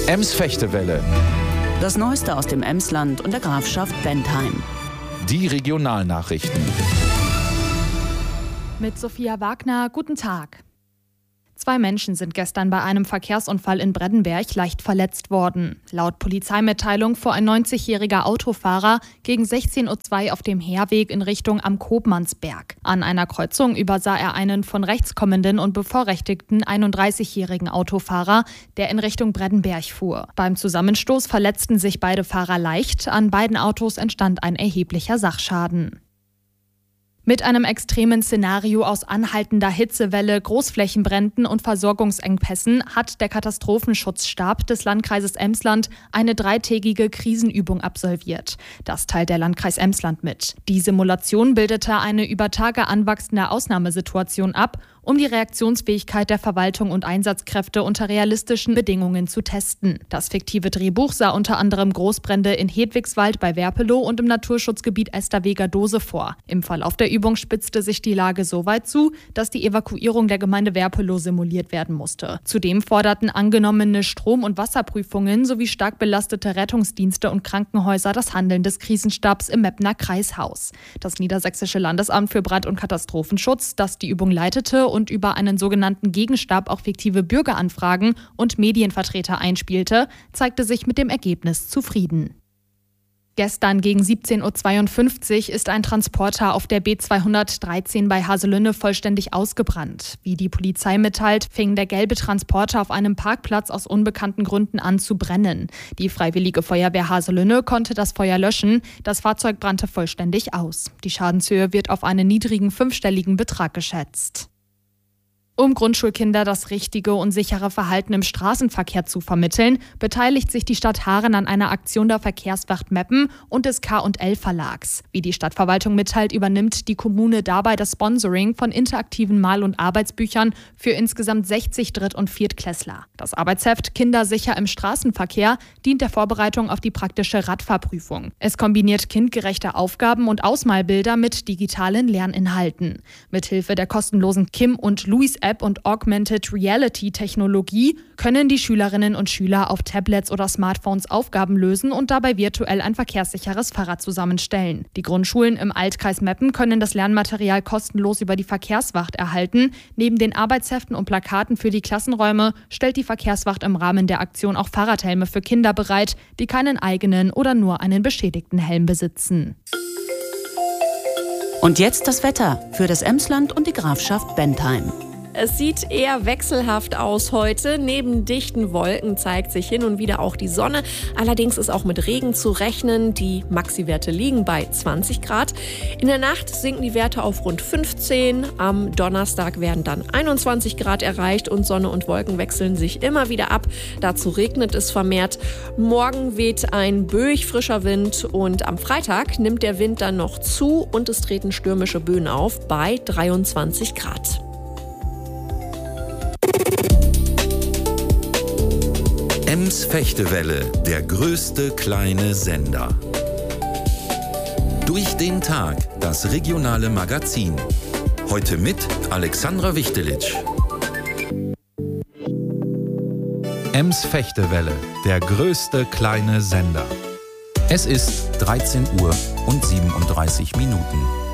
Ems-Fechtewelle. Das Neueste aus dem Emsland und der Grafschaft Bentheim. Die Regionalnachrichten. Mit Sophia Wagner, guten Tag. 2 Menschen sind gestern bei einem Verkehrsunfall in Breddenberg leicht verletzt worden. Laut Polizeimitteilung fuhr ein 90-jähriger Autofahrer gegen 16:02 Uhr auf dem Heerweg in Richtung am Kobmannsberg. An einer Kreuzung übersah er einen von rechts kommenden und bevorrechtigten 31-jährigen Autofahrer, der in Richtung Breddenberg fuhr. Beim Zusammenstoß verletzten sich beide Fahrer leicht. An beiden Autos entstand ein erheblicher Sachschaden. Mit einem extremen Szenario aus anhaltender Hitzewelle, Großflächenbränden und Versorgungsengpässen hat der Katastrophenschutzstab des Landkreises Emsland eine 3-tägige Krisenübung absolviert. Das teilt der Landkreis Emsland mit. Die Simulation bildete eine über Tage anwachsende Ausnahmesituation ab, um die Reaktionsfähigkeit der Verwaltung und Einsatzkräfte unter realistischen Bedingungen zu testen. Das fiktive Drehbuch sah unter anderem Großbrände in Hedwigswald bei Werpelow und im Naturschutzgebiet Esterweger Dose vor. Im Verlauf der Übung spitzte sich die Lage so weit zu, dass die Evakuierung der Gemeinde Werpelow simuliert werden musste. Zudem forderten angenommene Strom- und Wasserprüfungen sowie stark belastete Rettungsdienste und Krankenhäuser das Handeln des Krisenstabs im Meppner Kreishaus. Das Niedersächsische Landesamt für Brand- und Katastrophenschutz, das die Übung leitete und über einen sogenannten Gegenstab auch fiktive Bürgeranfragen und Medienvertreter einspielte, zeigte sich mit dem Ergebnis zufrieden. Gestern gegen 17:52 Uhr ist ein Transporter auf der B213 bei Haselünne vollständig ausgebrannt. Wie die Polizei mitteilt, fing der gelbe Transporter auf einem Parkplatz aus unbekannten Gründen an zu brennen. Die Freiwillige Feuerwehr Haselünne konnte das Feuer löschen. Das Fahrzeug brannte vollständig aus. Die Schadenshöhe wird auf einen niedrigen 5-stelligen Betrag geschätzt. Um Grundschulkinder das richtige und sichere Verhalten im Straßenverkehr zu vermitteln, beteiligt sich die Stadt Haaren an einer Aktion der Verkehrswacht Meppen und des K&L Verlags. Wie die Stadtverwaltung mitteilt, übernimmt die Kommune dabei das Sponsoring von interaktiven Mal- und Arbeitsbüchern für insgesamt 60 Dritt- und Viertklässler. Das Arbeitsheft Kinder sicher im Straßenverkehr dient der Vorbereitung auf die praktische Radfahrprüfung. Es kombiniert kindgerechte Aufgaben und Ausmalbilder mit digitalen Lerninhalten. Mithilfe der kostenlosen Kim und Luis App und Augmented Reality Technologie können die Schülerinnen und Schüler auf Tablets oder Smartphones Aufgaben lösen und dabei virtuell ein verkehrssicheres Fahrrad zusammenstellen. Die Grundschulen im Altkreis Meppen können das Lernmaterial kostenlos über die Verkehrswacht erhalten. Neben den Arbeitsheften und Plakaten für die Klassenräume stellt die Verkehrswacht im Rahmen der Aktion auch Fahrradhelme für Kinder bereit, die keinen eigenen oder nur einen beschädigten Helm besitzen. Und jetzt das Wetter für das Emsland und die Grafschaft Bentheim. Es sieht eher wechselhaft aus heute. Neben dichten Wolken zeigt sich hin und wieder auch die Sonne. Allerdings ist auch mit Regen zu rechnen. Die Maxi-Werte liegen bei 20 Grad. In der Nacht sinken die Werte auf rund 15. Am Donnerstag werden dann 21 Grad erreicht und Sonne und Wolken wechseln sich immer wieder ab. Dazu regnet es vermehrt. Morgen weht ein böig frischer Wind und am Freitag nimmt der Wind dann noch zu und es treten stürmische Böen auf bei 23 Grad. Ems-Fechtewelle, der größte kleine Sender. Durch den Tag, das regionale Magazin. Heute mit Alexandra Wichtelitsch. Ems-Fechtewelle, der größte kleine Sender. Es ist 13:37 Uhr.